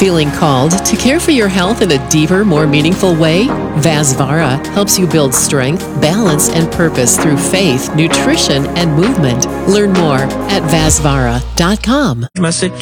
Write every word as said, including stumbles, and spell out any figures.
Feeling called to care for your health in a deeper, more meaningful way? Vasvara helps you build strength, balance, and purpose through faith, nutrition, and movement. Learn more at vasvara dot com. Message